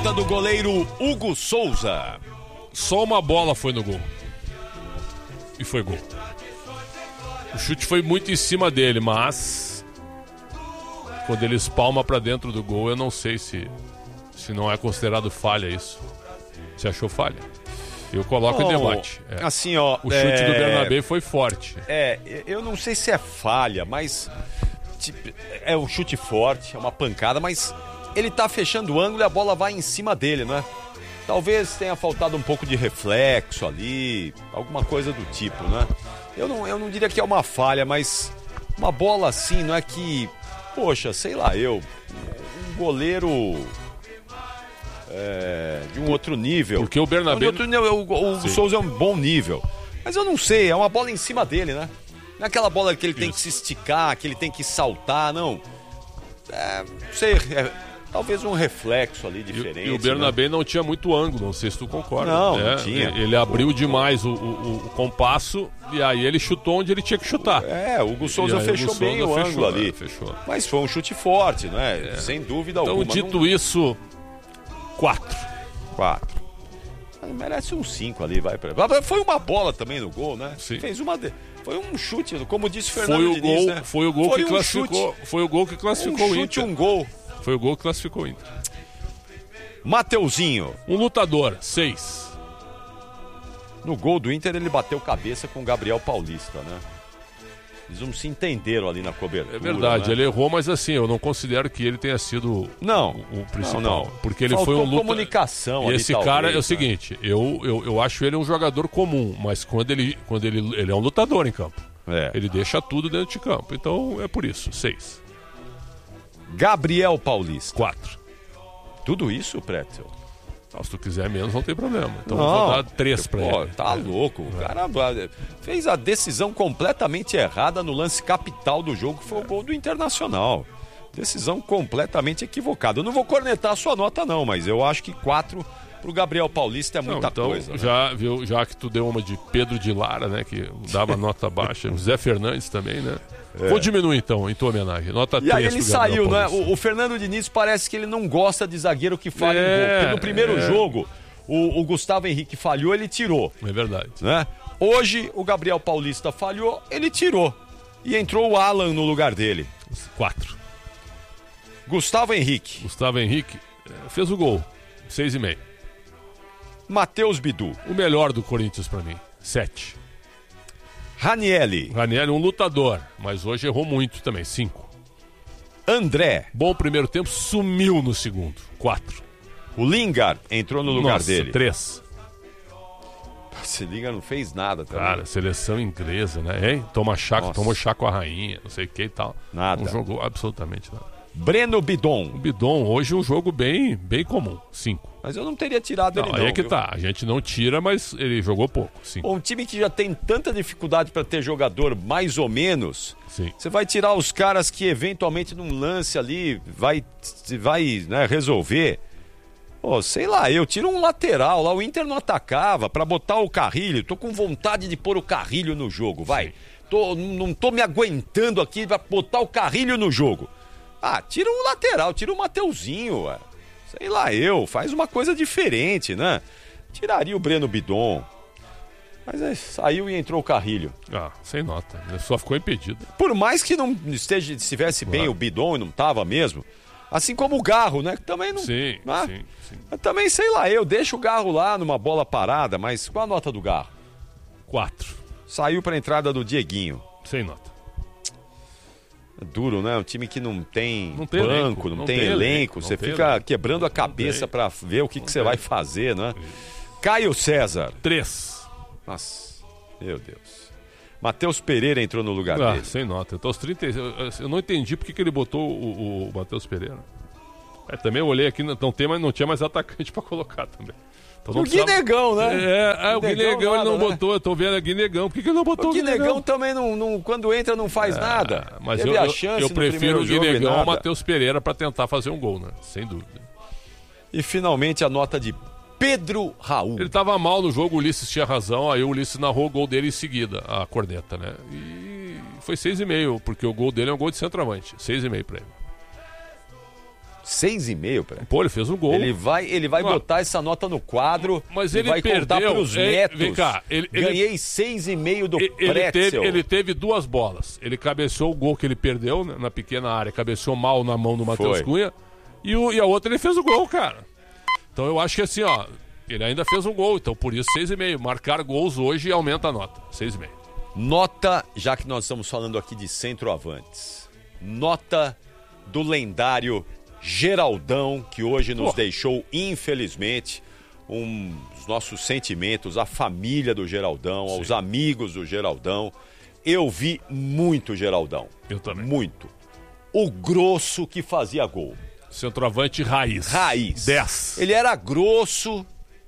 nota do goleiro Hugo Souza. Só uma bola foi no gol. E foi gol. O chute foi muito em cima dele, mas quando ele espalma pra dentro do gol, eu não sei se não é considerado falha isso. Você achou falha? Eu coloco em debate. Assim, ó, o chute do Bernabé foi forte. Eu não sei se é falha, mas tipo, é um chute forte, é uma pancada, mas ele tá fechando o ângulo e a bola vai em cima dele, né? Talvez tenha faltado um pouco de reflexo ali, alguma coisa do tipo, né? Eu não diria que é uma falha, mas uma bola assim, não é que, poxa, sei lá, um goleiro de um outro nível. Porque o Bernabé... O Souza é um bom nível. Mas eu não sei, é uma bola em cima dele, né? Não é aquela bola que ele tem que se esticar, que ele tem que saltar, não. Não sei, talvez um reflexo ali diferente. E o Bernabé, né? Não tinha muito ângulo, não sei se tu concorda. Não tinha. Ele abriu demais o compasso e aí ele chutou onde ele tinha que chutar. O Hugo Souza fechou bem o ângulo ali. Fechou. Mas foi um chute forte, né? Sem dúvida alguma. Então, dito isso, 4. Merece um 5 ali, vai pra... Foi uma bola também no gol, né? Sim. Foi um chute, como disse o Fernando Diniz, né? Foi o gol que classificou. Foi o gol que classificou o Inter. Um gol. Foi o gol que classificou o Inter. Mateuzinho. Um lutador, 6. No gol do Inter ele bateu cabeça com o Gabriel Paulista, né? Eles não se entenderam ali na cobertura. É verdade, né? Ele errou, mas assim, eu não considero que ele tenha sido o principal. Não. Porque ele Faltou foi um comunicação E ali, esse talvez, cara é o né? seguinte, eu acho ele um jogador comum, mas quando ele é um lutador em campo. Ele deixa tudo dentro de campo. Então é por isso, 6. Gabriel Paulista. 4. Tudo isso, Pretzel? Se tu quiser menos, não tem problema. Então eu vou dar 3 pra ele. Tá louco. O cara fez a decisão completamente errada no lance capital do jogo, que foi o gol do Internacional. Decisão completamente equivocada. Eu não vou cornetar a sua nota, não, mas eu acho que 4 pro Gabriel Paulista é muita coisa. Né? Já que tu deu uma de Pedro de Lara, né? Que dava nota baixa. Zé Fernandes também, né? Vou diminuir então, em tua homenagem. Nota 3. E aí ele saiu, né? O Fernando Diniz parece que ele não gosta de zagueiro que falha em gol. Porque no primeiro jogo, o Gustavo Henrique falhou, ele tirou. É verdade. Né? Hoje, o Gabriel Paulista falhou, ele tirou. E entrou o Alan no lugar dele. 4. Gustavo Henrique fez o gol. 6,5. Matheus Bidu. O melhor do Corinthians pra mim. 7. Ranielli, um lutador, mas hoje errou muito também. 5. André. Bom primeiro tempo, sumiu no segundo. 4. O Lingard entrou no lugar dele. 3. Esse Lingard não fez nada também. Cara, seleção inglesa, né? Hein? Tomou chá com a rainha, não sei o que e tal. Nada. Não jogou absolutamente nada. Breno Bidon. O Bidon, hoje um jogo bem comum. 5. Mas eu não teria tirado ele, não. Aí é que tá. A gente não tira, mas ele jogou pouco. 5. Um time que já tem tanta dificuldade para ter jogador mais ou menos. Sim. Você vai tirar os caras que eventualmente num lance ali vai né, resolver. Sei lá, eu tiro um lateral lá. O Inter não atacava para botar o Carrilho. Tô com vontade de pôr o Carrilho no jogo, vai. Não tô me aguentando aqui para botar o Carrilho no jogo. Tira um lateral, tira o Mateuzinho, ué. Sei lá, faz uma coisa diferente, né? Tiraria o Breno Bidon. Mas saiu e entrou o Carrilho. Sem nota. Ele só ficou impedido. Por mais que não estivesse bem o Bidon e não tava mesmo. Assim como o Garro, né? Que também não. Sim. Mas também, sei lá, eu deixo o Garro lá numa bola parada, mas qual a nota do Garro? 4. Saiu pra entrada do Dieguinho. Sem nota. É duro, né? Um time que não tem banco, não tem elenco. Você fica quebrando a cabeça pra ver o que você vai fazer, né? Caio César. 3. Nossa, meu Deus. Matheus Pereira entrou no lugar dele. Sem nota. Eu tô aos 36. Eu não entendi porque que ele botou o Matheus Pereira. Também eu olhei aqui, não tinha mais atacante pra colocar também. O Guinegão, né? O Guinegão ele não botou. Eu tô vendo o Guinegão. Por que ele não botou o Guinegão? O Guinegão também não, quando entra não faz nada. Mas eu prefiro o Guinegão ao Matheus Pereira pra tentar fazer um gol, né? Sem dúvida. E finalmente a nota de Pedro Raul. Ele tava mal no jogo, o Ulisses tinha razão, aí o Ulisses narrou o gol dele em seguida, a corneta, né? E foi 6,5, porque o gol dele é um gol de centroavante. 6,5 pra ele. 6,5, Preto. Pô, ele fez um gol. Ele vai botar essa nota no quadro, mas e ele vai contar perdeu, pros netos. Vem cá, ganhei 6,5 do Pretzel. Ele teve 2 bolas. Ele cabeceou o gol que ele perdeu, né, na pequena área, cabeceou mal na mão do Matheus Cunha, e a outra ele fez o gol, cara. Então eu acho que assim, ó, ele ainda fez um gol, então por isso 6,5. Marcar gols hoje aumenta a nota, 6,5. Nota, já que nós estamos falando aqui de centroavantes, nota do lendário Geraldão, que hoje nos deixou, infelizmente, os nossos sentimentos, à família do Geraldão, aos amigos do Geraldão. Eu vi muito Geraldão. Eu também. Muito. O grosso que fazia gol. Centroavante raiz. 10. Ele era grosso,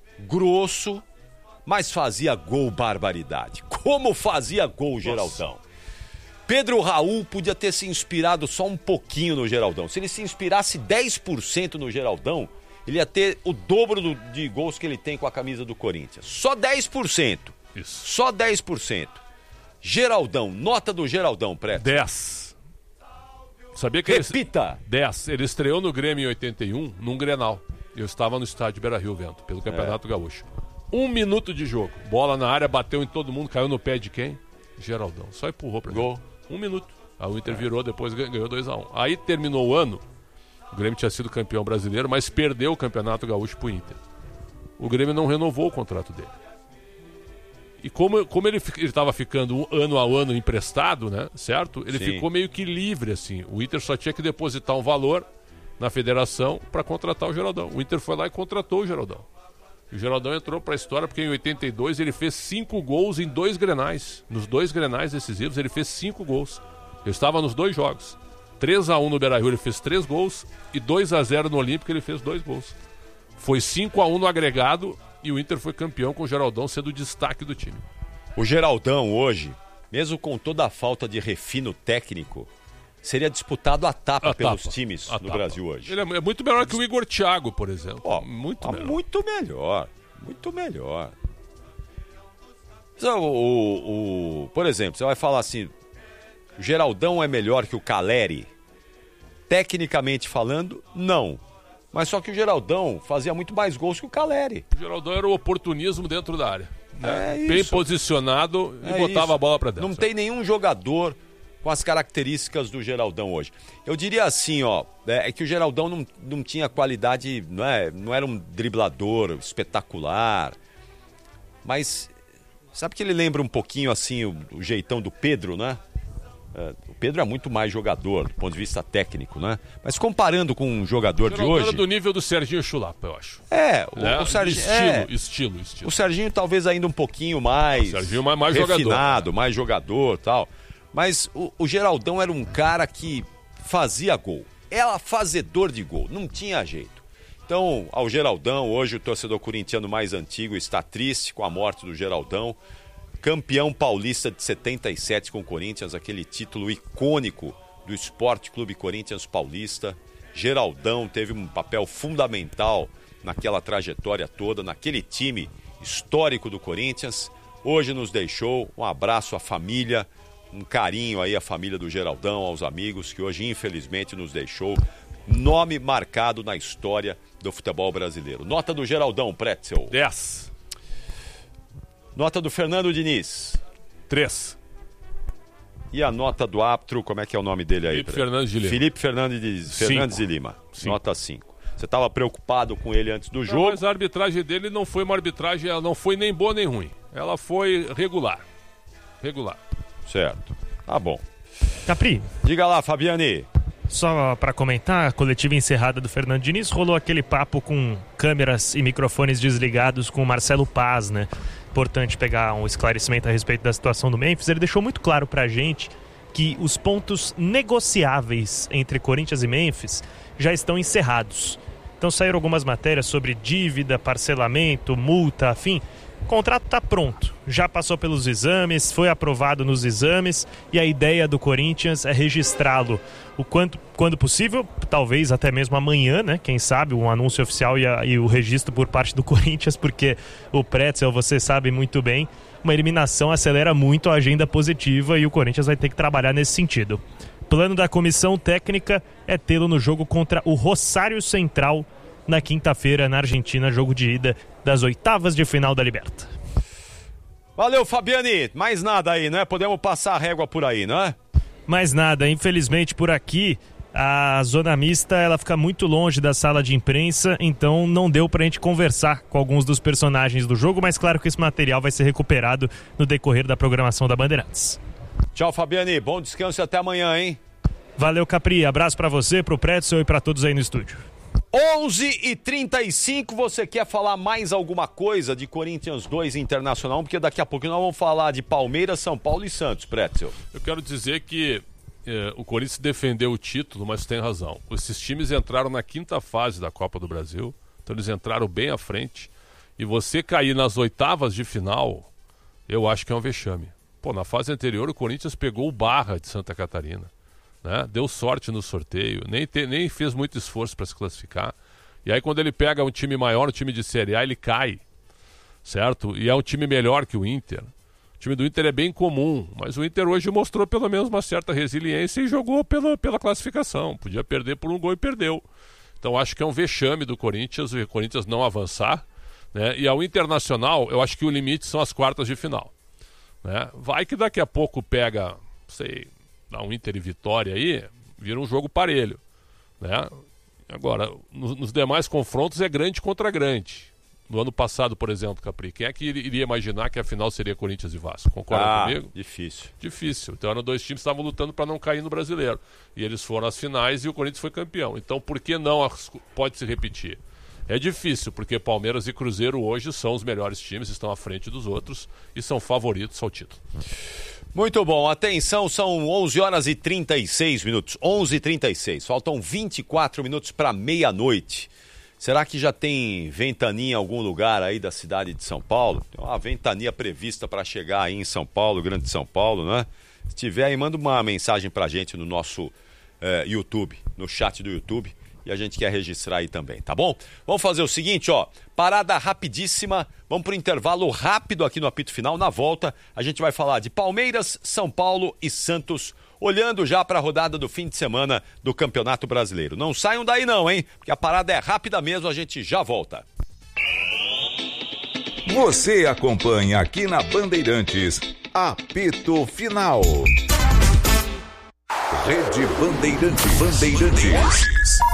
mas fazia gol barbaridade. Como fazia gol o Geraldão. Pedro Raul podia ter se inspirado só um pouquinho no Geraldão. Se ele se inspirasse 10% no Geraldão, ele ia ter o dobro de gols que ele tem com a camisa do Corinthians. Só 10%. Isso. Só 10%. Geraldão, nota do Geraldão, Preto. 10. Sabia que Repita. 10. Ele estreou no Grêmio em 81, num Grenal. Eu estava no estádio Beira-Rio vendo, pelo Campeonato Gaúcho. 1 minuto de jogo. Bola na área, bateu em todo mundo, caiu no pé de quem? Geraldão. Só empurrou pra gol. 1 minuto. Aí o Inter virou, depois ganhou 2-1. Aí terminou o ano, o Grêmio tinha sido campeão brasileiro, mas perdeu o Campeonato Gaúcho pro Inter. O Grêmio não renovou o contrato dele. E como ele estava ficando ano a ano emprestado, né, certo? Ele ficou meio que livre, assim. O Inter só tinha que depositar um valor na federação para contratar o Geraldão. O Inter foi lá e contratou o Geraldão. O Geraldão entrou para a história porque em 82 ele fez 5 gols em 2 Grenais. Nos 2 Grenais decisivos ele fez 5 gols. Eu estava nos 2 jogos. 3-1 no Beira-Rio ele fez 3 gols e 2-0 no Olímpico ele fez 2 gols. Foi 5-1 no agregado e o Inter foi campeão com o Geraldão sendo o destaque do time. O Geraldão hoje, mesmo com toda a falta de refino técnico, seria disputado a tapa pelos times no Brasil hoje. Ele é muito melhor que o Igor Thiago, por exemplo. Muito melhor. Muito melhor. Muito melhor. Então, por exemplo, você vai falar assim, o Geraldão é melhor que o Caleri? Tecnicamente falando, não. Mas só que o Geraldão fazia muito mais gols que o Caleri. O Geraldão era o oportunismo dentro da área. Né? É bem posicionado e botava a bola pra dentro. Não tem nenhum jogador com as características do Geraldão hoje. Eu diria assim, é que o Geraldão não tinha qualidade, não era um driblador espetacular, mas sabe que ele lembra um pouquinho assim o jeitão do Pedro, né? O Pedro é muito mais jogador do ponto de vista técnico, né? Mas comparando com um jogador de hoje... Era do nível do Serginho Chulapa, eu acho. O Serginho... Estilo. O Serginho talvez ainda um pouquinho mais... O Serginho mais refinado, jogador. Mais jogador e tal. Mas o Geraldão era um cara que fazia gol. Era fazedor de gol, não tinha jeito. Então, ao Geraldão, hoje o torcedor corintiano mais antigo está triste com a morte do Geraldão. Campeão paulista de 77 com o Corinthians, aquele título icônico do Esporte Clube Corinthians Paulista. Geraldão teve um papel fundamental naquela trajetória toda, naquele time histórico do Corinthians. Hoje nos deixou. Um abraço à família, um carinho aí à família do Geraldão, aos amigos, que hoje infelizmente nos deixou. Nome marcado na história do futebol brasileiro. Nota do Geraldão, Pretzel. 10. Nota do Fernando Diniz. 3. E a nota do árbitro, como é que é o nome dele aí? Felipe Fernandes de Lima. Felipe Fernandes de Lima. 5. Nota 5. Você estava preocupado com ele antes do jogo? Mas a arbitragem dele não foi uma arbitragem, ela não foi nem boa nem ruim. Ela foi regular. Certo. Tá bom. Capri. Diga lá, Fabiane. Só para comentar, a coletiva encerrada do Fernando Diniz, rolou aquele papo com câmeras e microfones desligados com o Marcelo Paz, né? Importante pegar um esclarecimento a respeito da situação do Memphis. Ele deixou muito claro pra gente que os pontos negociáveis entre Corinthians e Memphis já estão encerrados. Então saíram algumas matérias sobre dívida, parcelamento, multa, afim. O contrato está pronto, já passou pelos exames, foi aprovado nos exames e a ideia do Corinthians é registrá-lo quando possível, talvez até mesmo amanhã, né? Quem sabe, um anúncio oficial e o registro por parte do Corinthians, porque o Pretzel, você sabe muito bem, uma eliminação acelera muito a agenda positiva e o Corinthians vai ter que trabalhar nesse sentido. plano da comissão técnica é tê-lo no jogo contra o Rosário Central na quinta-feira na Argentina, jogo de ida das oitavas de final da Liberta. Valeu, Fabiani. Mais nada aí, né? Podemos passar a régua por aí, não é? Mais nada. Infelizmente, por aqui, a zona mista ela fica muito longe da sala de imprensa, então não deu pra gente conversar com alguns dos personagens do jogo, mas claro que esse material vai ser recuperado no decorrer da programação da Bandeirantes. Tchau, Fabiani. Bom descanso e até amanhã, hein? Valeu, Capri. Abraço pra você, pro Pretzel e pra todos aí no estúdio. 11h35, você quer falar mais alguma coisa de Corinthians 2 Internacional? Porque daqui a pouco nós vamos falar de Palmeiras, São Paulo e Santos, Pretzel. Eu quero dizer que o Corinthians defendeu o título, mas tem razão. Esses times entraram na quinta fase da Copa do Brasil, então eles entraram bem à frente. E você cair nas oitavas de final, eu acho que é um vexame. Pô, na fase anterior o Corinthians pegou o Barra de Santa Catarina, né? Deu sorte no sorteio, nem fez muito esforço para se classificar. E aí quando ele pega um time maior, um time de Série A, ele cai, certo? E é um time melhor que o Inter. O time do Inter é bem comum, mas o Inter hoje mostrou pelo menos uma certa resiliência e jogou pela classificação. Podia perder por um gol e perdeu. Então acho que é um vexame do Corinthians, o Corinthians não avançar, né? E ao Internacional, eu acho que o limite são as quartas de final, né? Vai que daqui a pouco pega, sei, dá um Inter e Vitória aí, vira um jogo parelho, né? Agora, nos demais confrontos é grande contra grande. No ano passado, por exemplo, Capri, quem é que iria imaginar que a final seria Corinthians e Vasco? Concorda comigo? Difícil. Difícil. Então eram dois times que estavam lutando para não cair no Brasileiro. E eles foram às finais e o Corinthians foi campeão. Então por que não pode se repetir? É difícil, porque Palmeiras e Cruzeiro hoje são os melhores times, estão à frente dos outros e são favoritos ao título. Muito bom, atenção, são 11h36, 11h36, faltam 24 minutos para meia-noite. Será que já tem ventania em algum lugar aí da cidade de São Paulo? Tem uma ventania prevista para chegar aí em São Paulo, Grande São Paulo, né? Se tiver aí, manda uma mensagem pra gente no nosso YouTube, no chat do YouTube, e a gente quer registrar aí também, tá bom? Vamos fazer o seguinte, ó, parada rapidíssima, vamos pro intervalo rápido aqui no apito final. Na volta, a gente vai falar de Palmeiras, São Paulo e Santos, olhando já para a rodada do fim de semana do Campeonato Brasileiro. Não saiam daí não, hein? Porque a parada é rápida mesmo, a gente já volta. Você acompanha aqui na Bandeirantes, apito final. Rede Bandeirantes.